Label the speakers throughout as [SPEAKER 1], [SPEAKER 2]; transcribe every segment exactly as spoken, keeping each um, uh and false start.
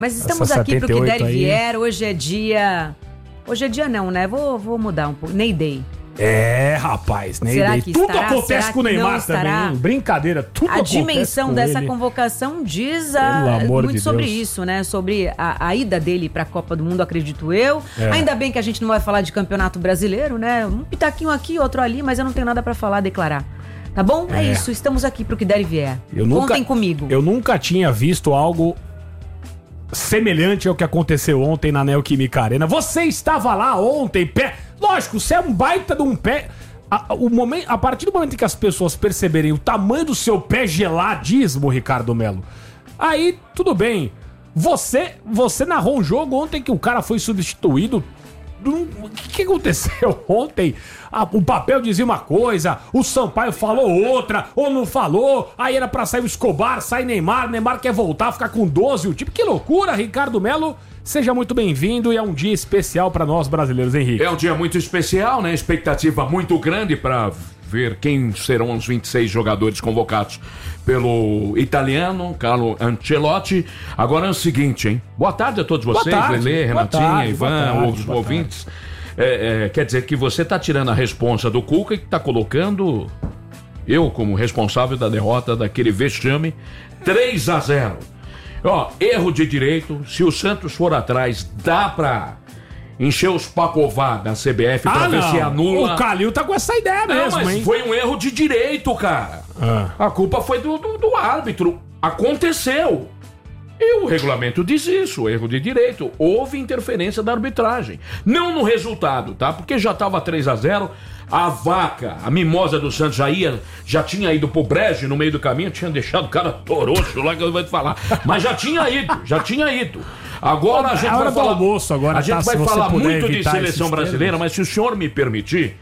[SPEAKER 1] Mas estamos aqui pro que der e
[SPEAKER 2] aí.
[SPEAKER 1] vier. Hoje é dia... Hoje é dia não, né? Vou, vou mudar um pouco. Ney Day.
[SPEAKER 2] É, rapaz, Ney
[SPEAKER 1] Será
[SPEAKER 2] Day.
[SPEAKER 1] que
[SPEAKER 2] Tudo
[SPEAKER 1] estará?
[SPEAKER 2] acontece
[SPEAKER 1] Será
[SPEAKER 2] com o
[SPEAKER 1] que não
[SPEAKER 2] Neymar
[SPEAKER 1] estará?
[SPEAKER 2] também, hein? Brincadeira, tudo
[SPEAKER 1] A
[SPEAKER 2] acontece
[SPEAKER 1] dimensão
[SPEAKER 2] com
[SPEAKER 1] dessa
[SPEAKER 2] ele.
[SPEAKER 1] convocação diz a,
[SPEAKER 2] Pelo amor
[SPEAKER 1] muito
[SPEAKER 2] de
[SPEAKER 1] sobre
[SPEAKER 2] Deus.
[SPEAKER 1] isso, né? Sobre a, a ida dele pra Copa do Mundo, acredito eu.
[SPEAKER 2] É.
[SPEAKER 1] Ainda bem que a gente não vai falar de campeonato brasileiro, né? Um pitaquinho aqui, outro ali, mas eu não tenho nada pra falar, declarar. Tá bom? É,
[SPEAKER 2] É.
[SPEAKER 1] isso, estamos aqui pro que der e vier.
[SPEAKER 2] Eu nunca,
[SPEAKER 1] Contem comigo.
[SPEAKER 2] Eu nunca tinha visto algo semelhante ao que aconteceu ontem na Neoquímica Arena. Você estava lá ontem, pé... Lógico, você é um baita de um pé... A, o momento, a partir do momento em que as pessoas perceberem o tamanho do seu pé geladismo, Ricardo Melo, aí tudo bem. Você, você narrou um jogo ontem que o cara foi substituído. O que, que aconteceu ontem? Ah, o papel dizia uma coisa, o Sampaio falou outra, ou não falou, aí era pra sair o Escobar, sai Neymar, Neymar quer voltar, ficar com doze, o tipo, que loucura, Ricardo Melo. Seja muito bem-vindo e é um dia especial pra nós brasileiros, Henrique.
[SPEAKER 3] É um dia muito especial, né? Expectativa muito grande para ver quem serão os vinte e seis jogadores convocados pelo italiano Carlo Ancelotti. Agora é o seguinte, hein? Boa tarde a todos vocês,
[SPEAKER 2] tarde,
[SPEAKER 3] Lelê,
[SPEAKER 2] boa
[SPEAKER 3] Renatinha,
[SPEAKER 2] tarde,
[SPEAKER 3] Ivan,
[SPEAKER 2] boa tarde,
[SPEAKER 3] os
[SPEAKER 2] boa
[SPEAKER 3] ouvintes. É, é, quer dizer que você tá tirando a responsa do Cuca e que tá colocando eu como responsável da derrota daquele vexame três a zero. Ó, erro de direito, se o Santos for atrás, dá pra encher os pacová da C B F pra
[SPEAKER 2] Ah,
[SPEAKER 3] ver
[SPEAKER 2] não.
[SPEAKER 3] se anula.
[SPEAKER 2] O Calil tá com essa ideia
[SPEAKER 3] Não,
[SPEAKER 2] mesmo,
[SPEAKER 3] mas
[SPEAKER 2] hein?
[SPEAKER 3] foi um erro de direito, cara.
[SPEAKER 2] Ah.
[SPEAKER 3] A culpa foi do, do, do árbitro. Aconteceu. E o regulamento diz isso, erro de direito. Houve interferência da arbitragem. Não no resultado, tá? Porque já tava três a zero. A vaca, a mimosa do Santos já ia, já tinha ido pro brejo no meio do caminho, tinha deixado o cara toroxo lá que eu vou te falar. Mas já tinha ido, já tinha ido. Agora a gente
[SPEAKER 2] É hora
[SPEAKER 3] vai
[SPEAKER 2] do
[SPEAKER 3] falar,
[SPEAKER 2] almoço agora,
[SPEAKER 3] a gente
[SPEAKER 2] tá?
[SPEAKER 3] vai
[SPEAKER 2] Se você
[SPEAKER 3] falar
[SPEAKER 2] puder
[SPEAKER 3] muito de
[SPEAKER 2] evitar
[SPEAKER 3] seleção
[SPEAKER 2] esses
[SPEAKER 3] brasileira,
[SPEAKER 2] termos.
[SPEAKER 3] mas se o senhor me permitir,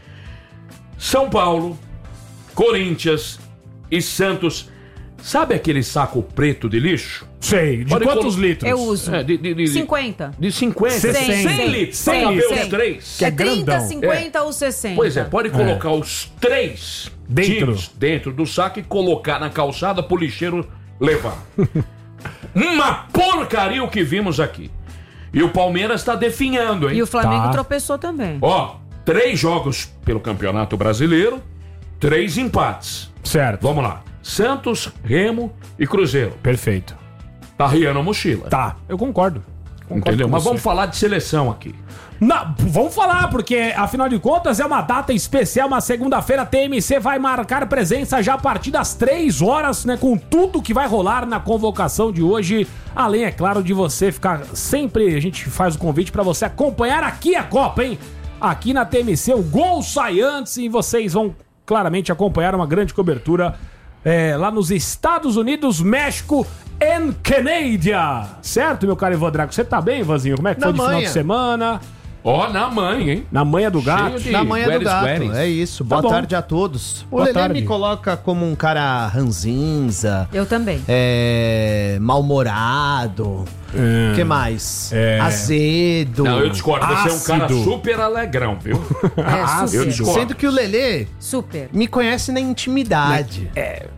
[SPEAKER 3] São Paulo, Corinthians e Santos, sabe aquele saco preto de lixo?
[SPEAKER 2] Sei, de
[SPEAKER 3] Pode
[SPEAKER 2] quantos
[SPEAKER 3] colo-
[SPEAKER 2] litros?
[SPEAKER 1] Eu uso.
[SPEAKER 3] É, de, de, de,
[SPEAKER 1] cinquenta.
[SPEAKER 3] De cinquenta.
[SPEAKER 2] cem.
[SPEAKER 3] cem litros.
[SPEAKER 2] cem
[SPEAKER 3] Pra caber
[SPEAKER 2] litros.
[SPEAKER 3] os três.
[SPEAKER 2] Que é
[SPEAKER 1] É trinta,
[SPEAKER 2] grandão.
[SPEAKER 1] cinquenta ou sessenta.
[SPEAKER 3] Pois é, pode colocar os três
[SPEAKER 2] Dentro.
[SPEAKER 3] times dentro do saco e colocar na calçada pro lixeiro levar. Uma porcaria o que vimos aqui. E o Palmeiras tá definhando, hein?
[SPEAKER 1] E o Flamengo
[SPEAKER 2] Tá.
[SPEAKER 1] tropeçou também.
[SPEAKER 3] Ó, três jogos pelo Campeonato Brasileiro, três empates.
[SPEAKER 2] Certo.
[SPEAKER 3] Vamos lá. Santos, Remo e Cruzeiro.
[SPEAKER 2] Perfeito.
[SPEAKER 3] Tá riando a mochila.
[SPEAKER 2] Tá, eu concordo. Concordo
[SPEAKER 3] Entendeu?
[SPEAKER 2] com
[SPEAKER 3] Mas
[SPEAKER 2] você.
[SPEAKER 3] vamos falar de seleção aqui.
[SPEAKER 2] Na- vamos falar, porque afinal de contas é uma data especial, uma segunda-feira. A T M C vai marcar presença já a partir das três horas, né? Com tudo que vai rolar na convocação de hoje. Além, é claro, de você ficar sempre. A gente faz o convite pra você acompanhar aqui a Copa, hein? Aqui na T M C, o gol sai antes e vocês vão claramente acompanhar uma grande cobertura é, lá nos Estados Unidos, México e Canadá. Certo, meu caro Ivan Drago? Você tá bem, Ivanzinho? Como é que
[SPEAKER 4] Na
[SPEAKER 2] foi de final
[SPEAKER 4] manha.
[SPEAKER 2] de semana?
[SPEAKER 3] Ó, na mãe, hein?
[SPEAKER 2] Na manha do gato.
[SPEAKER 3] Cheio de-
[SPEAKER 4] Na manhã do
[SPEAKER 3] Gueres,
[SPEAKER 4] gato,
[SPEAKER 3] Gueres.
[SPEAKER 4] é isso. Boa
[SPEAKER 2] bom.
[SPEAKER 4] tarde a todos. O
[SPEAKER 2] Boa
[SPEAKER 4] Lelê
[SPEAKER 2] tarde.
[SPEAKER 4] me coloca como um cara ranzinza,
[SPEAKER 1] Eu também.
[SPEAKER 4] é, mal-humorado, o que mais?
[SPEAKER 2] É.
[SPEAKER 4] Azedo.
[SPEAKER 3] Não, eu discordo. Você é um cara
[SPEAKER 2] Ácido.
[SPEAKER 3] super alegrão, viu?
[SPEAKER 1] É,
[SPEAKER 3] eu
[SPEAKER 1] super.
[SPEAKER 3] discordo.
[SPEAKER 4] Sendo que o Lelê
[SPEAKER 1] Super.
[SPEAKER 4] me conhece na intimidade.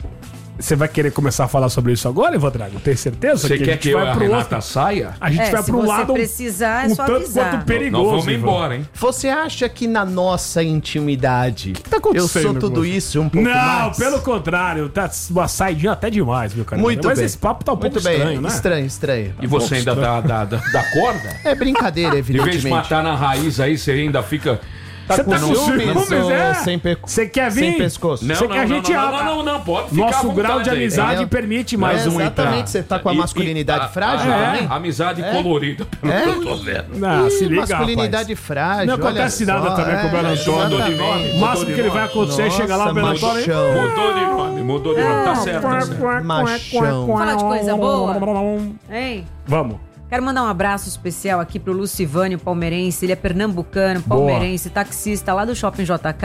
[SPEAKER 2] Você vai querer começar a falar sobre isso agora, Ivan Drago? Tem certeza?
[SPEAKER 3] Você
[SPEAKER 2] a
[SPEAKER 3] quer
[SPEAKER 2] gente
[SPEAKER 3] que eu e
[SPEAKER 2] vai
[SPEAKER 3] a
[SPEAKER 2] pro
[SPEAKER 3] Renata
[SPEAKER 2] outro-
[SPEAKER 3] saia?
[SPEAKER 2] A gente
[SPEAKER 1] É,
[SPEAKER 2] vai
[SPEAKER 1] se
[SPEAKER 2] pro
[SPEAKER 1] você
[SPEAKER 2] lado
[SPEAKER 1] precisar, é
[SPEAKER 2] um
[SPEAKER 1] só
[SPEAKER 2] tanto
[SPEAKER 1] avisar.
[SPEAKER 2] quanto perigoso.
[SPEAKER 3] Nós vamos
[SPEAKER 2] Ivan.
[SPEAKER 3] embora, hein?
[SPEAKER 4] Você acha que na nossa intimidade
[SPEAKER 2] que tá
[SPEAKER 4] eu
[SPEAKER 2] acontecendo
[SPEAKER 4] sou
[SPEAKER 2] com
[SPEAKER 4] tudo
[SPEAKER 2] você?
[SPEAKER 4] isso e um pouco
[SPEAKER 2] Não,
[SPEAKER 4] mais?
[SPEAKER 2] pelo contrário, tá uma saidinha até demais, meu cara.
[SPEAKER 4] Muito
[SPEAKER 2] Mas
[SPEAKER 4] bem.
[SPEAKER 2] esse papo tá um pouco
[SPEAKER 4] Muito bem.
[SPEAKER 2] estranho, né?
[SPEAKER 4] Estranho, estranho.
[SPEAKER 3] E você ainda dá, dá, dá, dá corda?
[SPEAKER 4] É brincadeira,
[SPEAKER 3] De vez de
[SPEAKER 4] evidentemente.
[SPEAKER 3] matar na raiz aí, você ainda fica...
[SPEAKER 2] Você tá com
[SPEAKER 4] ciúmes
[SPEAKER 2] ciúmes,
[SPEAKER 4] ou
[SPEAKER 2] é?
[SPEAKER 4] sem pe-
[SPEAKER 2] Você quer vir?
[SPEAKER 4] sem pescoço?
[SPEAKER 3] Não,
[SPEAKER 2] Você
[SPEAKER 3] não,
[SPEAKER 2] quer a
[SPEAKER 3] não,
[SPEAKER 2] gente
[SPEAKER 3] não,
[SPEAKER 2] abra-
[SPEAKER 3] não, não, não, pode ficar à
[SPEAKER 2] Nosso
[SPEAKER 3] vontade
[SPEAKER 2] grau de
[SPEAKER 3] aí.
[SPEAKER 2] amizade
[SPEAKER 4] Entendeu?
[SPEAKER 2] permite mais
[SPEAKER 4] É,
[SPEAKER 2] um entrar.
[SPEAKER 4] exatamente, você tá com a
[SPEAKER 3] E-
[SPEAKER 4] masculinidade
[SPEAKER 3] e-
[SPEAKER 4] frágil
[SPEAKER 3] a-
[SPEAKER 4] também?
[SPEAKER 3] a- Amizade
[SPEAKER 4] É?
[SPEAKER 3] colorida, pelo
[SPEAKER 4] É?
[SPEAKER 3] que eu tô vendo.
[SPEAKER 2] Não, se
[SPEAKER 4] Ih,
[SPEAKER 2] liga,
[SPEAKER 4] masculinidade
[SPEAKER 2] rapaz.
[SPEAKER 4] frágil.
[SPEAKER 2] Não acontece
[SPEAKER 4] olha
[SPEAKER 2] nada
[SPEAKER 4] só,
[SPEAKER 2] também com o Belo Antônio.
[SPEAKER 4] exatamente.
[SPEAKER 2] O máximo que ele vai acontecer é chegar lá, o Belo
[SPEAKER 4] Nossa,
[SPEAKER 2] Antônio.
[SPEAKER 4] machão.
[SPEAKER 3] Mudou de nome, mudou de nome. Tá certo, tá certo.
[SPEAKER 4] Machão.
[SPEAKER 1] Falar de coisa boa. Hein?
[SPEAKER 2] Vamos.
[SPEAKER 1] Quero mandar um abraço especial aqui pro Lucivânio palmeirense, ele é pernambucano, palmeirense, taxista lá do Shopping J K.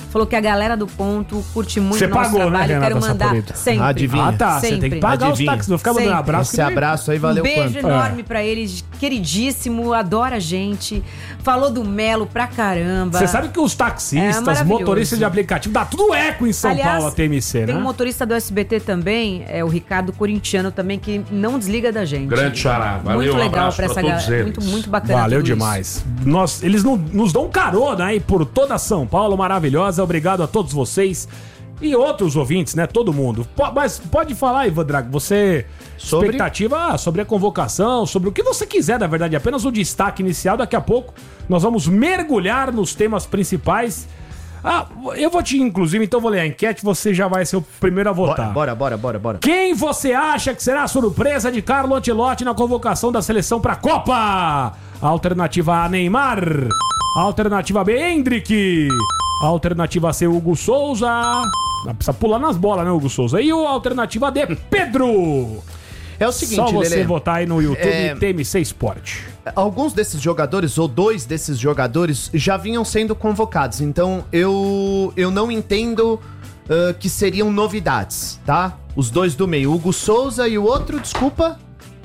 [SPEAKER 1] falou que a galera do ponto curte muito
[SPEAKER 2] Você
[SPEAKER 1] o nosso
[SPEAKER 2] pagou, né,
[SPEAKER 1] trabalho.
[SPEAKER 2] Renata
[SPEAKER 1] Quero mandar
[SPEAKER 2] Saporito?
[SPEAKER 1] sempre.
[SPEAKER 4] Adivinha.
[SPEAKER 2] Ah, tá. Você
[SPEAKER 1] Sempre.
[SPEAKER 2] tem que pagar
[SPEAKER 4] Adivinha.
[SPEAKER 2] os táxis. Não ficar mandando
[SPEAKER 1] Sempre.
[SPEAKER 2] abraço.
[SPEAKER 4] Esse
[SPEAKER 2] que-
[SPEAKER 4] abraço aí valeu
[SPEAKER 1] um beijo
[SPEAKER 4] quanto?
[SPEAKER 1] enorme pra eles, queridíssimo, adora a gente. Falou do Melo pra caramba.
[SPEAKER 2] Você sabe que os
[SPEAKER 1] É
[SPEAKER 2] taxistas,
[SPEAKER 1] maravilhoso.
[SPEAKER 2] motoristas de aplicativo, dá tudo eco em São
[SPEAKER 1] Aliás,
[SPEAKER 2] Paulo, a T M C,
[SPEAKER 1] tem
[SPEAKER 2] né?
[SPEAKER 1] um motorista do S B T também, é o Ricardo Corintiano também, que não desliga da gente.
[SPEAKER 3] Grande xará. Valeu,
[SPEAKER 1] Muito
[SPEAKER 3] um
[SPEAKER 1] legal
[SPEAKER 3] abraço
[SPEAKER 1] pra
[SPEAKER 3] pra
[SPEAKER 1] essa
[SPEAKER 3] todos
[SPEAKER 1] galera.
[SPEAKER 3] eles.
[SPEAKER 1] Muito, muito bacana.
[SPEAKER 2] Valeu
[SPEAKER 1] tudo isso.
[SPEAKER 2] demais. Nós, eles não- nos dão carona aí por toda São Paulo, maravilhosa. Obrigado a todos vocês e outros ouvintes, né? Todo mundo. Po- mas pode falar, Ivan Drago, você...
[SPEAKER 4] Sobre?
[SPEAKER 2] Expectativa ah, sobre a convocação, sobre o que você quiser, na verdade. Apenas o destaque inicial. Daqui a pouco nós vamos mergulhar nos temas principais. Ah, eu vou te, inclusive, então vou ler a enquete. Você já vai ser o primeiro a votar.
[SPEAKER 4] Bora, bora, bora, bora, bora.
[SPEAKER 2] Quem você acha que será a surpresa de Carlo Ancelotti na convocação da seleção para a Copa? Alternativa A, Neymar. Alternativa B, Hendrick. Alternativa C, Hugo Souza. Ah, precisa pular nas bolas, né, Hugo Souza? E o alternativa D, Pedro.
[SPEAKER 4] É o seguinte,
[SPEAKER 2] Só você
[SPEAKER 4] Lelê,
[SPEAKER 2] votar aí no YouTube
[SPEAKER 4] é-
[SPEAKER 2] T M C Sport.
[SPEAKER 4] alguns desses jogadores, ou dois desses jogadores, já vinham sendo convocados. Então, eu, eu não entendo ah, que seriam novidades, tá? Os dois do meio, Hugo Souza e o outro, desculpa...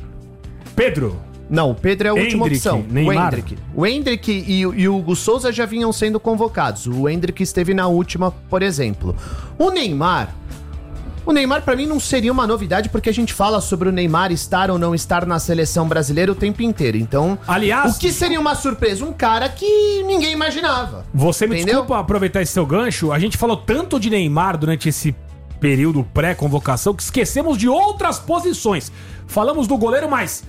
[SPEAKER 2] Pedro.
[SPEAKER 4] Não, o Pedro é a última
[SPEAKER 2] Hendrick,
[SPEAKER 4] opção.
[SPEAKER 2] Neymar.
[SPEAKER 4] O Hendrick. O Hendrick e, o- e o Hugo Souza já vinham sendo convocados. O Hendrick esteve na última, por exemplo. O Neymar... O Neymar, pra mim, não seria uma novidade, porque a gente fala sobre o Neymar estar ou não estar na seleção brasileira o tempo inteiro. Então,
[SPEAKER 2] Aliás-
[SPEAKER 4] o que seria uma surpresa? Um cara que ninguém imaginava.
[SPEAKER 2] Você me
[SPEAKER 4] Entendeu?
[SPEAKER 2] desculpa aproveitar esse seu gancho. A gente falou tanto de Neymar durante esse período pré-convocação que esquecemos de outras posições. Falamos do goleiro, mas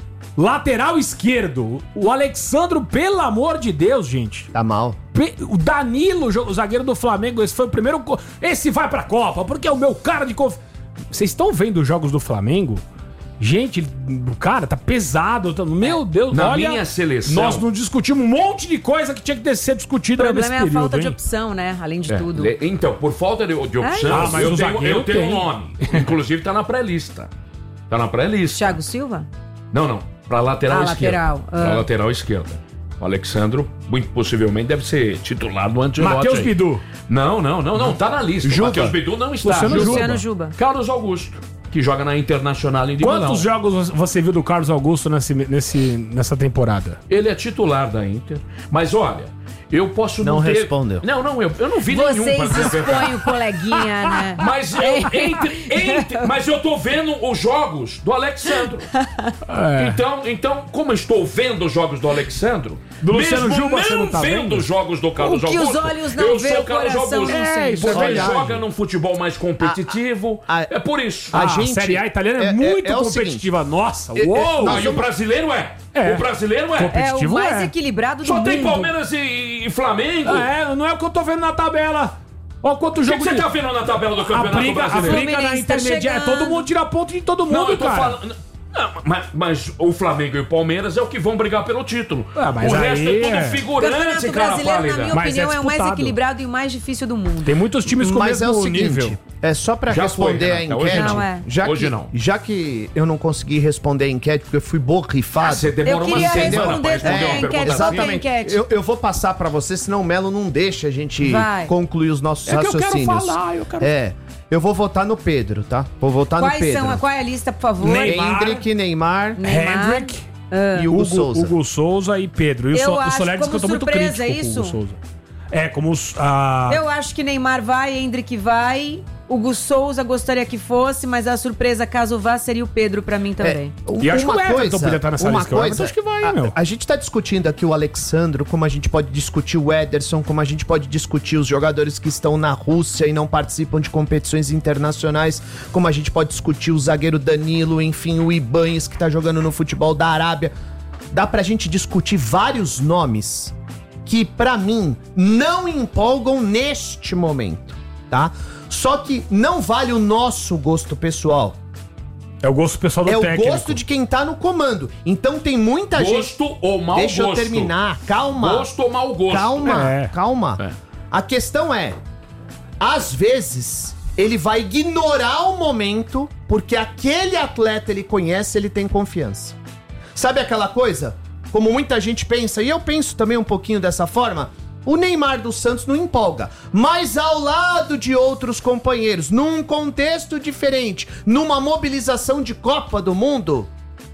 [SPEAKER 2] lateral esquerdo, o Alexandro, pelo amor de Deus, gente.
[SPEAKER 4] Tá mal.
[SPEAKER 2] Pe- O Danilo, o zagueiro do Flamengo, esse foi o primeiro. co- Esse vai pra Copa, porque é o meu cara de confiança. Vocês estão vendo os jogos do Flamengo? Gente, ele- o cara tá pesado. tá- Meu Deus,
[SPEAKER 3] Na
[SPEAKER 2] olha.
[SPEAKER 3] minha seleção-
[SPEAKER 2] Nós não discutimos um monte de coisa que tinha que ter- ser
[SPEAKER 1] O
[SPEAKER 2] discutida nesse
[SPEAKER 1] problema é a
[SPEAKER 2] período,
[SPEAKER 1] falta de
[SPEAKER 2] hein?
[SPEAKER 1] opção, né? Além de
[SPEAKER 3] É,
[SPEAKER 1] tudo.
[SPEAKER 3] le- Então, por falta de, de opção,
[SPEAKER 2] Ah, mas
[SPEAKER 3] eu,
[SPEAKER 2] o
[SPEAKER 3] tenho,
[SPEAKER 2] zagueiro
[SPEAKER 3] eu tenho
[SPEAKER 2] tem.
[SPEAKER 3] um nome. Inclusive tá na pré-lista. Tá na pré-lista.
[SPEAKER 1] Thiago Silva?
[SPEAKER 3] Não, não. Pra lateral
[SPEAKER 1] Ah,
[SPEAKER 3] esquerda.
[SPEAKER 1] lateral.
[SPEAKER 3] Pra
[SPEAKER 1] Ah.
[SPEAKER 3] lateral esquerda. O Alexandro, muito possivelmente, deve ser titular do Ancelotti.
[SPEAKER 2] Matheus
[SPEAKER 3] aí.
[SPEAKER 2] Bidu.
[SPEAKER 3] Não, não, não, não. Tá na lista.
[SPEAKER 2] Juba.
[SPEAKER 3] O Matheus Bidu não está.
[SPEAKER 2] Luciano Juba.
[SPEAKER 1] Luciano Juba.
[SPEAKER 3] Carlos Augusto, que joga na Internacional de
[SPEAKER 2] Quantos
[SPEAKER 3] Milão.
[SPEAKER 2] jogos você viu do Carlos Augusto nesse, nesse, nessa temporada?
[SPEAKER 3] Ele é titular da Inter. Mas olha, eu posso não,
[SPEAKER 4] Não
[SPEAKER 3] ter...
[SPEAKER 4] respondeu.
[SPEAKER 3] Não, não, eu, eu não vi nenhum
[SPEAKER 1] Vocês
[SPEAKER 3] pra dizer a verdade.
[SPEAKER 1] expõem o coleguinha, né?
[SPEAKER 3] Mas eu, entre, entre, mas eu tô vendo os jogos do Alexandro.
[SPEAKER 2] É.
[SPEAKER 3] Então, então, como eu estou vendo os jogos do Alexandro,
[SPEAKER 2] Do Luciano
[SPEAKER 3] mesmo
[SPEAKER 2] Juba,
[SPEAKER 3] não
[SPEAKER 2] você não tá
[SPEAKER 3] vendo
[SPEAKER 2] vendo?
[SPEAKER 3] os jogos do Carlos
[SPEAKER 1] O que os
[SPEAKER 3] Augusto,
[SPEAKER 1] olhos não
[SPEAKER 3] eu
[SPEAKER 1] vê,
[SPEAKER 3] sou
[SPEAKER 1] o
[SPEAKER 3] Carlos
[SPEAKER 1] coração
[SPEAKER 3] Augusto.
[SPEAKER 1] não
[SPEAKER 2] sente.
[SPEAKER 3] Porque
[SPEAKER 2] É
[SPEAKER 3] ele
[SPEAKER 2] verdade.
[SPEAKER 3] joga num futebol mais competitivo.
[SPEAKER 4] A- a-
[SPEAKER 3] é por isso.
[SPEAKER 2] A,
[SPEAKER 4] A gente-
[SPEAKER 2] Série A italiana é,
[SPEAKER 4] é- é-
[SPEAKER 2] muito
[SPEAKER 4] é o
[SPEAKER 2] competitiva. Nossa,
[SPEAKER 4] É- é-
[SPEAKER 2] uou!
[SPEAKER 3] Não, e o brasileiro é.
[SPEAKER 2] É.
[SPEAKER 3] O brasileiro é.
[SPEAKER 2] Competi-
[SPEAKER 1] É o
[SPEAKER 2] competitivo
[SPEAKER 1] mais
[SPEAKER 2] é.
[SPEAKER 1] equilibrado do
[SPEAKER 3] Só
[SPEAKER 1] mundo.
[SPEAKER 3] tem Palmeiras e, e Flamengo. O
[SPEAKER 2] É, não é o que eu tô vendo na tabela. Olha quanto
[SPEAKER 3] que,
[SPEAKER 2] jogo
[SPEAKER 3] que você
[SPEAKER 2] de...
[SPEAKER 3] tá vendo na tabela do
[SPEAKER 2] A
[SPEAKER 3] Campeonato
[SPEAKER 2] briga, a
[SPEAKER 3] Brasileiro?
[SPEAKER 2] briga na
[SPEAKER 1] Fluminense tá
[SPEAKER 2] intermediária.
[SPEAKER 1] chegando.
[SPEAKER 2] Todo mundo tira ponto de todo mundo,
[SPEAKER 3] Não, eu tô
[SPEAKER 2] cara.
[SPEAKER 3] falando. Não, mas, mas o Flamengo e o Palmeiras é o que vão brigar pelo título.
[SPEAKER 2] Ah, mas
[SPEAKER 3] o
[SPEAKER 2] aí
[SPEAKER 3] resto é tudo
[SPEAKER 2] é-
[SPEAKER 1] O
[SPEAKER 3] figurante,
[SPEAKER 1] Campeonato
[SPEAKER 3] cara
[SPEAKER 1] Brasileiro, na
[SPEAKER 3] pálida.
[SPEAKER 1] minha
[SPEAKER 2] Mas
[SPEAKER 1] opinião,
[SPEAKER 2] é
[SPEAKER 1] é, o mais
[SPEAKER 2] disputado.
[SPEAKER 1] equilibrado e o mais difícil do mundo.
[SPEAKER 2] Tem muitos times com o
[SPEAKER 4] Mas é
[SPEAKER 2] mesmo
[SPEAKER 4] o seguinte,
[SPEAKER 2] nível.
[SPEAKER 4] é só pra
[SPEAKER 3] Já foi,
[SPEAKER 4] responder a
[SPEAKER 3] Renata, hoje
[SPEAKER 4] enquete.
[SPEAKER 1] não. Não, é.
[SPEAKER 4] Já
[SPEAKER 3] Hoje
[SPEAKER 4] que,
[SPEAKER 3] não.
[SPEAKER 4] Já que eu não consegui responder a enquete porque eu fui borrifado.
[SPEAKER 3] Você demorou
[SPEAKER 1] Eu queria
[SPEAKER 3] uma semana
[SPEAKER 1] responder
[SPEAKER 3] pra responder
[SPEAKER 1] também
[SPEAKER 3] uma
[SPEAKER 1] a
[SPEAKER 3] pergunta
[SPEAKER 1] enquete,
[SPEAKER 3] assim.
[SPEAKER 1] só tem enquete.
[SPEAKER 4] Eu, eu vou passar pra você, senão o Melo não deixa a gente
[SPEAKER 1] Vai.
[SPEAKER 4] concluir os nossos
[SPEAKER 2] É que eu quero
[SPEAKER 4] raciocínios.
[SPEAKER 2] falar, eu quero-
[SPEAKER 4] É, eu vou votar no Pedro, tá? Vou votar no
[SPEAKER 1] Quais
[SPEAKER 4] Pedro.
[SPEAKER 1] são, a- qual é a lista, por favor?
[SPEAKER 2] Neymar.
[SPEAKER 4] Hendrick, Neymar
[SPEAKER 1] Neymar.
[SPEAKER 2] Hendrick,
[SPEAKER 4] e Hugo,
[SPEAKER 2] Hugo,
[SPEAKER 4] Souza.
[SPEAKER 2] Hugo Souza e Pedro. E o,
[SPEAKER 1] Eu
[SPEAKER 2] so, o
[SPEAKER 1] acho
[SPEAKER 2] Soler diz que eu tô
[SPEAKER 1] como
[SPEAKER 2] muito
[SPEAKER 1] surpresa,
[SPEAKER 2] crítico
[SPEAKER 1] é
[SPEAKER 2] com o Hugo
[SPEAKER 1] isso?
[SPEAKER 2] Souza. É, como os... ah,
[SPEAKER 1] Eu acho que Neymar vai, Hendrick vai, Hugo Souza gostaria que fosse, mas a surpresa, caso vá, seria o Pedro pra mim também.
[SPEAKER 2] E acho que o Everton podia estar nessa
[SPEAKER 4] uma
[SPEAKER 2] lista, que o Everton
[SPEAKER 4] coisa,
[SPEAKER 2] acho que vai,
[SPEAKER 4] a,
[SPEAKER 2] meu.
[SPEAKER 4] a gente tá discutindo aqui o Alexandro, como a gente pode discutir o Ederson, como a gente pode discutir os jogadores que estão na Rússia e não participam de competições internacionais, como a gente pode discutir o zagueiro Danilo, enfim, o Ibañez que tá jogando no futebol da Arábia. Dá pra gente discutir vários nomes que, pra mim, não empolgam neste momento, tá? Só que não vale o nosso gosto pessoal.
[SPEAKER 2] É o gosto pessoal do
[SPEAKER 4] É
[SPEAKER 2] técnico.
[SPEAKER 4] o gosto de quem tá no comando. Então tem muita gente...
[SPEAKER 3] Gosto ou mau
[SPEAKER 4] Deixa
[SPEAKER 3] gosto?
[SPEAKER 4] eu terminar, calma.
[SPEAKER 3] Gosto ou mau gosto?
[SPEAKER 4] Calma,
[SPEAKER 2] É.
[SPEAKER 4] calma.
[SPEAKER 3] É.
[SPEAKER 4] A questão é, às vezes, ele vai ignorar o momento porque aquele atleta ele conhece, ele tem confiança. Sabe aquela coisa? Como muita gente pensa, e eu penso também um pouquinho dessa forma, O Neymar do Santos não empolga, mas ao lado de outros companheiros, num contexto diferente, numa mobilização de Copa do Mundo,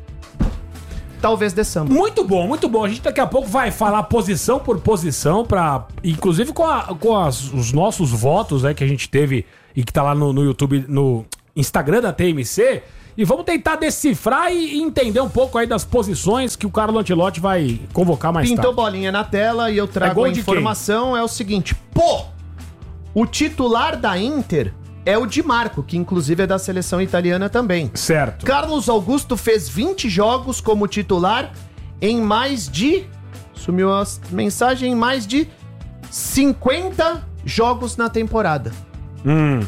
[SPEAKER 4] talvez dê samba.
[SPEAKER 2] Muito bom, muito bom. A gente daqui a pouco vai falar posição por posição, pra, inclusive com, a, com as, os nossos votos, né, que a gente teve e que tá lá no, no YouTube, no Instagram da T M C. E vamos tentar decifrar e entender um pouco aí das posições que o Carlo Ancelotti vai convocar mais
[SPEAKER 4] Pintou
[SPEAKER 2] tarde.
[SPEAKER 4] bolinha na tela e eu trago
[SPEAKER 2] É
[SPEAKER 4] a informação, é o seguinte, pô, o titular da Inter é o Di Marco, que inclusive é da seleção italiana também.
[SPEAKER 2] Certo.
[SPEAKER 4] Carlos Augusto fez vinte jogos como titular em mais de, sumiu a mensagem, em mais de cinquenta jogos na temporada.
[SPEAKER 2] Hum.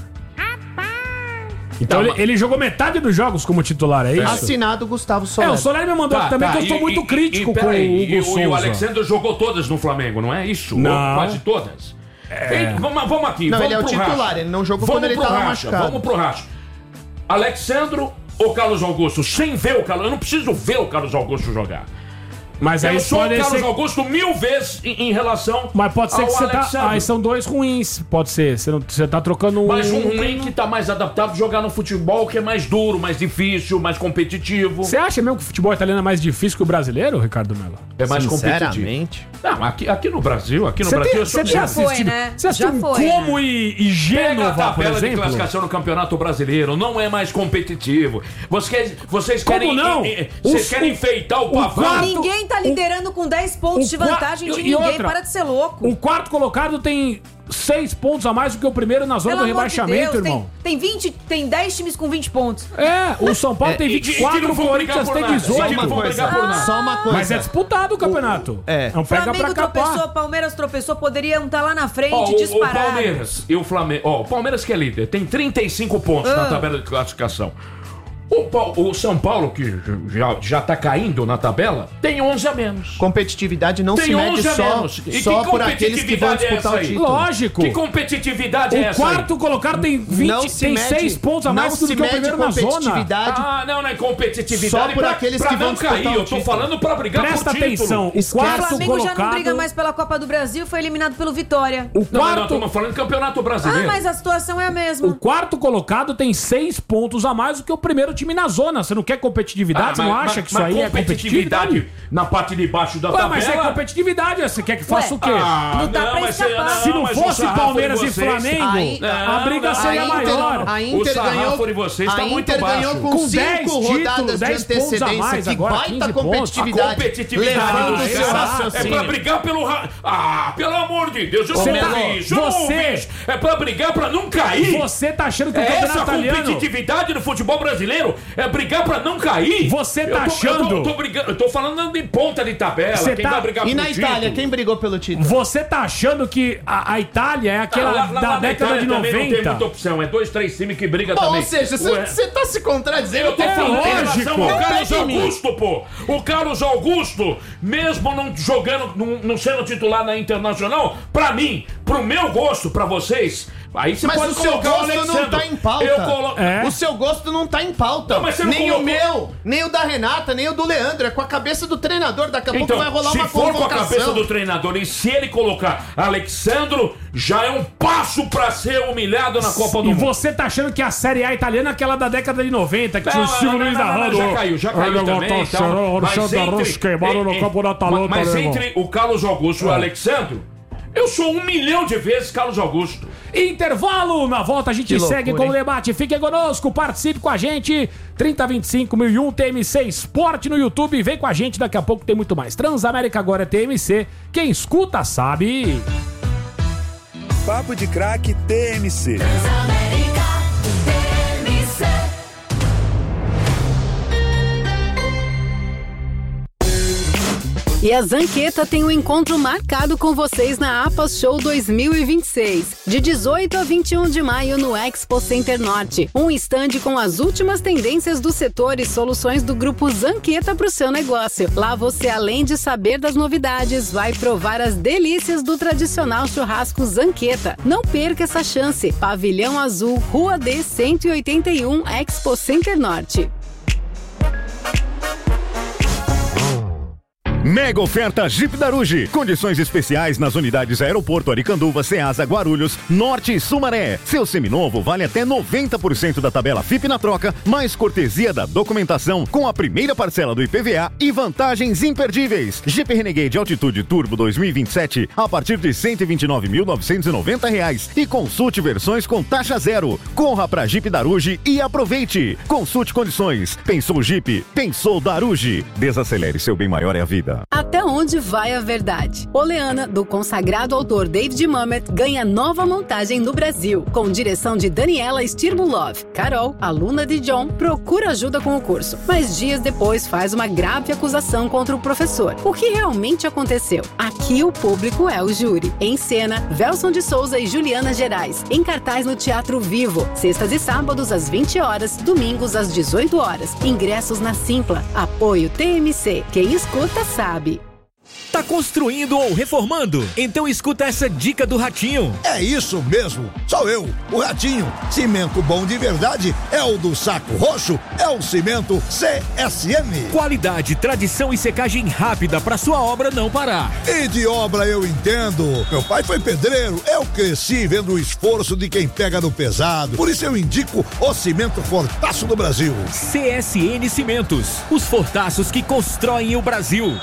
[SPEAKER 2] Então
[SPEAKER 3] Tá,
[SPEAKER 2] ele,
[SPEAKER 3] mas-
[SPEAKER 2] ele jogou metade dos jogos como titular, é isso?
[SPEAKER 4] Assinado Gustavo
[SPEAKER 2] É,
[SPEAKER 4] Soler.
[SPEAKER 2] o Soler me mandou
[SPEAKER 3] Tá,
[SPEAKER 2] também
[SPEAKER 3] tá,
[SPEAKER 2] que eu sou
[SPEAKER 3] e-
[SPEAKER 2] muito
[SPEAKER 3] e-
[SPEAKER 2] crítico
[SPEAKER 3] e,
[SPEAKER 2] com
[SPEAKER 3] peraí,
[SPEAKER 2] o Hugo
[SPEAKER 3] e, o-
[SPEAKER 2] Souza.
[SPEAKER 3] e o Alexandre jogou todas no Flamengo, não é isso?
[SPEAKER 2] Não.
[SPEAKER 3] Ou quase todas. Ei, vamos, vamos aqui,
[SPEAKER 4] Não,
[SPEAKER 3] vamos
[SPEAKER 4] ele é o
[SPEAKER 3] pro
[SPEAKER 4] titular,
[SPEAKER 3] racha.
[SPEAKER 4] ele não jogou
[SPEAKER 3] Vamos
[SPEAKER 4] quando ele
[SPEAKER 3] pro
[SPEAKER 4] tava
[SPEAKER 3] racha,
[SPEAKER 4] machucado.
[SPEAKER 3] Vamos pro racha. Alexandro ou Carlos Augusto? Sem ver o Carlos... Eu não preciso ver o Carlos Augusto jogar.
[SPEAKER 2] Mas aí
[SPEAKER 3] Eu sou o
[SPEAKER 2] pode
[SPEAKER 3] Carlos
[SPEAKER 2] ser...
[SPEAKER 3] Augusto mil vezes em, em relação
[SPEAKER 2] Mas pode ser
[SPEAKER 3] ao
[SPEAKER 2] que você tá...
[SPEAKER 3] Alexandre.
[SPEAKER 2] Aí são dois ruins, pode ser. Você, não... você tá trocando um...
[SPEAKER 3] Mas um ruim que tá mais adaptado a jogar no futebol, que é mais duro, mais difícil, mais competitivo.
[SPEAKER 2] Você acha mesmo que o futebol italiano é mais difícil que o brasileiro, Ricardo Melo?
[SPEAKER 3] É mais competitivo.
[SPEAKER 4] Sinceramente.
[SPEAKER 3] Não, aqui, aqui no Brasil, aqui no
[SPEAKER 2] Você
[SPEAKER 3] Brasil...
[SPEAKER 2] tem,
[SPEAKER 3] eu sou
[SPEAKER 2] você tem
[SPEAKER 1] já foi,
[SPEAKER 2] assistido...
[SPEAKER 1] né?
[SPEAKER 2] Você assistiu
[SPEAKER 1] Já
[SPEAKER 2] um
[SPEAKER 1] foi,
[SPEAKER 2] Como
[SPEAKER 1] né?
[SPEAKER 2] e, e
[SPEAKER 3] Pega a
[SPEAKER 2] Gênova, por
[SPEAKER 3] tabela de
[SPEAKER 2] exemplo?
[SPEAKER 3] classificação no Campeonato Brasileiro, não é mais competitivo. Vocês, vocês
[SPEAKER 2] Como
[SPEAKER 3] querem,
[SPEAKER 2] não?
[SPEAKER 3] eh, eh, vocês
[SPEAKER 2] Os-
[SPEAKER 3] querem enfeitar o
[SPEAKER 2] o
[SPEAKER 3] pavão.
[SPEAKER 2] quarto-
[SPEAKER 1] Ninguém tá
[SPEAKER 2] o-
[SPEAKER 1] liderando com dez pontos
[SPEAKER 2] o
[SPEAKER 1] de
[SPEAKER 2] qua-
[SPEAKER 1] vantagem de
[SPEAKER 2] e
[SPEAKER 1] ninguém.
[SPEAKER 2] outra,
[SPEAKER 1] Para de ser louco.
[SPEAKER 2] O quarto colocado tem seis pontos a mais do que o primeiro na zona
[SPEAKER 1] Pelo
[SPEAKER 2] do
[SPEAKER 1] amor de
[SPEAKER 2] rebaixamento,
[SPEAKER 1] Deus,
[SPEAKER 2] irmão.
[SPEAKER 1] Tem, tem vinte, tem dez times com vinte pontos.
[SPEAKER 2] É, o São Paulo tem
[SPEAKER 3] e-
[SPEAKER 2] vinte e
[SPEAKER 3] e que
[SPEAKER 2] quatro,
[SPEAKER 3] não
[SPEAKER 2] o
[SPEAKER 3] vão brigar
[SPEAKER 2] Corinthians
[SPEAKER 3] por
[SPEAKER 2] tem
[SPEAKER 3] nada.
[SPEAKER 2] dezoito.
[SPEAKER 3] E que não vão brigar por nada.
[SPEAKER 4] Só uma coisa.
[SPEAKER 2] Mas é disputado o campeonato.
[SPEAKER 4] É.
[SPEAKER 2] É um pega
[SPEAKER 1] Flamengo
[SPEAKER 2] pra
[SPEAKER 1] tropeçou,
[SPEAKER 2] capar.
[SPEAKER 1] Palmeiras tropeçou, poderiam estar lá na frente,
[SPEAKER 3] Ó, o, o
[SPEAKER 1] disparar.
[SPEAKER 3] Palmeiras e o Flamengo. Ó, o Palmeiras que é líder, tem trinta e cinco pontos na
[SPEAKER 1] Ah.
[SPEAKER 3] tabela de classificação. O, Pa- o São Paulo, que já, já tá caindo na tabela, tem onze a menos.
[SPEAKER 4] Competitividade não
[SPEAKER 3] Tem
[SPEAKER 4] se mede
[SPEAKER 3] onze a
[SPEAKER 4] só,
[SPEAKER 3] menos. E
[SPEAKER 4] só
[SPEAKER 3] que
[SPEAKER 4] por aqueles que vão
[SPEAKER 3] competitividade é
[SPEAKER 4] disputar o
[SPEAKER 3] essa aí?
[SPEAKER 4] título.
[SPEAKER 2] Lógico.
[SPEAKER 3] Que competitividade é
[SPEAKER 2] O
[SPEAKER 3] essa?
[SPEAKER 2] quarto colocado tem vinte,
[SPEAKER 4] Não se
[SPEAKER 2] tem
[SPEAKER 4] mede-
[SPEAKER 2] seis pontos a mais
[SPEAKER 4] não
[SPEAKER 2] do
[SPEAKER 4] se
[SPEAKER 2] que o
[SPEAKER 4] mede
[SPEAKER 2] primeiro na zona.
[SPEAKER 4] competitividade.
[SPEAKER 3] Ah, não, não é competitividade.
[SPEAKER 4] Só por
[SPEAKER 3] pra,
[SPEAKER 4] aqueles
[SPEAKER 3] pra
[SPEAKER 4] que
[SPEAKER 3] não
[SPEAKER 4] vão disputar
[SPEAKER 3] cair.
[SPEAKER 4] o
[SPEAKER 3] Eu tô
[SPEAKER 4] título.
[SPEAKER 3] falando pra brigar
[SPEAKER 2] Presta
[SPEAKER 3] por título.
[SPEAKER 2] atenção, o
[SPEAKER 1] O
[SPEAKER 2] quarto
[SPEAKER 1] Flamengo já não
[SPEAKER 2] colocado...
[SPEAKER 1] briga mais pela Copa do Brasil, foi eliminado pelo Vitória.
[SPEAKER 2] O
[SPEAKER 3] Não, não,
[SPEAKER 2] quarto...
[SPEAKER 3] estamos falando de campeonato
[SPEAKER 1] Ah,
[SPEAKER 3] brasileiro.
[SPEAKER 1] mas a situação é a mesma.
[SPEAKER 2] O quarto colocado tem seis pontos a mais do que o primeiro time na zona. Você não quer competitividade?
[SPEAKER 3] Ah,
[SPEAKER 2] Você não
[SPEAKER 3] mas-
[SPEAKER 2] acha
[SPEAKER 3] mas-
[SPEAKER 2] que isso
[SPEAKER 3] mas
[SPEAKER 2] aí é competitividade?
[SPEAKER 3] na parte de baixo da
[SPEAKER 2] Ué,
[SPEAKER 3] tabela.
[SPEAKER 2] mas é competitividade. Você quer que faça
[SPEAKER 1] Ué,
[SPEAKER 2] o quê?
[SPEAKER 3] Ah,
[SPEAKER 1] Não dá pra
[SPEAKER 3] mas
[SPEAKER 1] escapar.
[SPEAKER 3] você-
[SPEAKER 2] Se não
[SPEAKER 3] mas o
[SPEAKER 2] fosse
[SPEAKER 3] sarrafo
[SPEAKER 2] Palmeiras
[SPEAKER 3] de
[SPEAKER 2] e
[SPEAKER 3] vocês-
[SPEAKER 2] Flamengo,
[SPEAKER 4] Aí-
[SPEAKER 2] a briga
[SPEAKER 3] não,
[SPEAKER 2] seria
[SPEAKER 4] a Inter,
[SPEAKER 2] maior.
[SPEAKER 4] a Inter
[SPEAKER 3] O sarrafo
[SPEAKER 4] ganhou,
[SPEAKER 3] de vocês tá
[SPEAKER 4] a
[SPEAKER 3] muito
[SPEAKER 4] Inter ganhou
[SPEAKER 3] baixo.
[SPEAKER 4] com
[SPEAKER 2] Com dez
[SPEAKER 4] cinco rodadas
[SPEAKER 2] títulos,
[SPEAKER 4] de
[SPEAKER 2] dez pontos a
[SPEAKER 4] antecedência.
[SPEAKER 2] mais,
[SPEAKER 4] Que
[SPEAKER 2] agora
[SPEAKER 4] baita
[SPEAKER 2] quinze pontos.
[SPEAKER 3] A
[SPEAKER 4] competitividade.
[SPEAKER 3] competitividade
[SPEAKER 4] Levando
[SPEAKER 3] do
[SPEAKER 4] o seu
[SPEAKER 3] cara é
[SPEAKER 4] raciocínio.
[SPEAKER 3] pra brigar pelo... ra- Ah, pelo amor de Deus, eu
[SPEAKER 4] Ô,
[SPEAKER 3] não
[SPEAKER 4] Melo,
[SPEAKER 3] ouvi isso, eu não
[SPEAKER 2] você-
[SPEAKER 3] ouvi isso. É pra brigar pra não cair.
[SPEAKER 2] Você tá achando que o
[SPEAKER 3] É essa
[SPEAKER 2] campeonato italiano...
[SPEAKER 3] competitividade no futebol brasileiro? É brigar pra não cair?
[SPEAKER 2] Você tá
[SPEAKER 3] Eu tô-
[SPEAKER 2] achando-
[SPEAKER 3] Eu tô, eu tô brigando, eu tô falando de ponta de tabela.
[SPEAKER 2] Você
[SPEAKER 3] quem
[SPEAKER 2] tá-
[SPEAKER 3] vai brigar
[SPEAKER 4] E
[SPEAKER 3] pelo
[SPEAKER 4] na Itália,
[SPEAKER 3] título.
[SPEAKER 4] quem brigou pelo título?
[SPEAKER 2] Você tá achando que a, a Itália é aquela
[SPEAKER 3] Ah, lá- lá
[SPEAKER 2] da
[SPEAKER 3] na
[SPEAKER 2] década
[SPEAKER 3] Itália
[SPEAKER 2] de
[SPEAKER 3] também Não tem muita
[SPEAKER 2] noventa?
[SPEAKER 3] opção, é dois, três times que brigam
[SPEAKER 4] Pô,
[SPEAKER 3] também.
[SPEAKER 4] ou seja,
[SPEAKER 3] Ué,
[SPEAKER 4] você tá se contradizendo.
[SPEAKER 3] eu tô
[SPEAKER 2] É
[SPEAKER 3] falando em
[SPEAKER 2] lógico.
[SPEAKER 3] relação ao Carlos
[SPEAKER 4] Pega em mim.
[SPEAKER 3] Augusto, pô. O Carlos Augusto, mesmo não jogando, não, não sendo titular na Internacional, pra mim, pro meu gosto, pra vocês, aí você
[SPEAKER 4] Mas
[SPEAKER 3] pode
[SPEAKER 4] o seu
[SPEAKER 3] colocar o
[SPEAKER 4] gosto não
[SPEAKER 3] Alexandre.
[SPEAKER 4] tá em pauta.
[SPEAKER 3] Eu colo...
[SPEAKER 2] É.
[SPEAKER 4] O seu gosto não tá em pauta.
[SPEAKER 3] Não, mas você não
[SPEAKER 4] nem
[SPEAKER 3] colocou-
[SPEAKER 4] o meu, nem o da Renata, nem o do Leandro. É com a cabeça do treinador. Daqui a
[SPEAKER 3] Então,
[SPEAKER 4] pouco vai rolar
[SPEAKER 3] se
[SPEAKER 4] uma
[SPEAKER 3] for com a
[SPEAKER 4] convocação.
[SPEAKER 3] cabeça do treinador e se ele colocar Alexandro, já é um passo pra ser humilhado na Copa do
[SPEAKER 2] E
[SPEAKER 3] Mundo.
[SPEAKER 2] você tá achando que a Série A italiana é aquela da década de noventa, que tinha o
[SPEAKER 3] Não,
[SPEAKER 2] Silvio
[SPEAKER 3] não,
[SPEAKER 2] Luiz
[SPEAKER 3] não, não,
[SPEAKER 2] narrando.
[SPEAKER 3] Já caiu, já caiu
[SPEAKER 2] Olha,
[SPEAKER 3] também.
[SPEAKER 2] tá
[SPEAKER 3] Então,
[SPEAKER 2] chorando,
[SPEAKER 3] mas
[SPEAKER 2] Alexandre
[SPEAKER 3] entre,
[SPEAKER 2] Russo queimado no
[SPEAKER 3] eh,
[SPEAKER 2] campo da
[SPEAKER 3] eh,
[SPEAKER 2] Atalanta,
[SPEAKER 3] mas
[SPEAKER 2] meu
[SPEAKER 3] entre o Carlos Augusto e o
[SPEAKER 2] É.
[SPEAKER 3] Alexandre, eu sou um milhão de vezes Carlos Augusto.
[SPEAKER 2] Intervalo, na volta a gente
[SPEAKER 4] Que
[SPEAKER 2] segue
[SPEAKER 4] loucura,
[SPEAKER 2] com o
[SPEAKER 4] hein?
[SPEAKER 2] debate. Fique conosco, participe com a gente. trinta vinte e cinco mil e um T M C Esporte no YouTube. Vem com a gente, daqui a pouco tem muito mais. Transamérica agora é T M C. Quem escuta sabe.
[SPEAKER 5] Papo de Craque T M C.
[SPEAKER 6] E a Zanqueta tem um encontro marcado com vocês na APAS Show dois mil e vinte e seis, de dezoito a vinte e um de maio no Expo Center Norte. Um estande com as últimas tendências do setor e soluções do grupo Zanqueta para o seu negócio. Lá você, além de saber das novidades, vai provar as delícias do tradicional churrasco Zanqueta. Não perca essa chance. Pavilhão Azul, Rua D cento e oitenta e um, Expo Center Norte.
[SPEAKER 7] Mega oferta Jeep Daruge. Condições especiais nas unidades Aeroporto, Aricanduva, Ceasa, Guarulhos, Norte e Sumaré. Seu seminovo vale até noventa por cento da tabela F I P na troca, mais cortesia da documentação com a primeira parcela do I P V A e vantagens imperdíveis. Jeep Renegade Altitude Turbo dois mil e vinte e sete a partir de cento e vinte e nove mil novecentos e noventa reais e consulte versões com taxa zero. Corra pra Jeep Daruge e aproveite. Consulte condições. Pensou Jeep? Pensou Daruge. Desacelere, seu bem maior é a vida.
[SPEAKER 6] Até onde vai a verdade? Oleana, do consagrado autor David Mamet, ganha nova montagem no Brasil, com direção de Daniela Stirmulov. Carol, aluna de John, procura ajuda com o curso, mas dias depois faz uma grave acusação contra o professor. O que realmente aconteceu? Aqui o público é o júri. Em cena, Velson de Souza e Juliana Gerais, em cartaz no Teatro Vivo, sextas e sábados às vinte horas, domingos às dezoito horas. Ingressos na Simpla. Apoio T M C. Quem escuta sabe.
[SPEAKER 8] Tá construindo ou reformando? Então escuta essa dica do Ratinho.
[SPEAKER 9] É isso mesmo, sou eu, o Ratinho. Cimento bom de verdade é o do Saco Roxo, é o cimento C S M.
[SPEAKER 8] Qualidade, tradição e secagem rápida para sua obra não parar.
[SPEAKER 9] E de obra eu entendo. Meu pai foi pedreiro, eu cresci vendo o esforço de quem pega no pesado. Por isso eu indico o cimento Fortaço do Brasil.
[SPEAKER 8] C S N Cimentos, os fortaços que constroem o Brasil.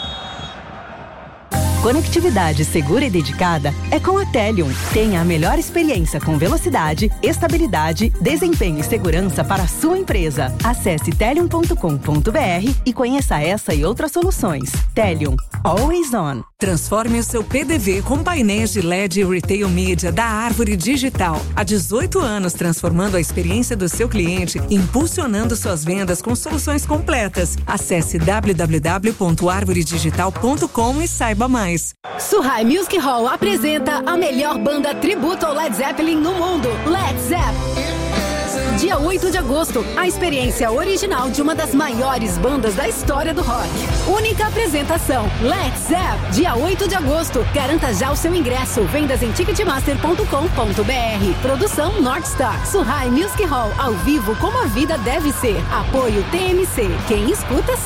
[SPEAKER 10] Conectividade segura e dedicada é com a Telium. Tenha a melhor experiência com velocidade, estabilidade, desempenho e segurança para a sua empresa. Acesse telium ponto com ponto b r e conheça essa e outras soluções. Telium. Always on.
[SPEAKER 11] Transforme o seu P D V com painéis de L E D e Retail Media da Árvore Digital. Há dezoito anos transformando a experiência do seu cliente e impulsionando suas vendas com soluções completas. Acesse w w w ponto árvore digital ponto com e saiba mais.
[SPEAKER 6] Suhai Music Hall apresenta a melhor banda tributo ao Led Zeppelin no mundo, Led Zeppelin. Dia oito de agosto, a experiência original de uma das maiores bandas da história do rock. Única apresentação, Led Zeppelin. Dia oito de agosto, garanta já o seu ingresso. Vendas em ticketmaster ponto com ponto b r. Produção Northstar. Suhai Music Hall, ao vivo como a vida deve ser. Apoio T M C. Quem escuta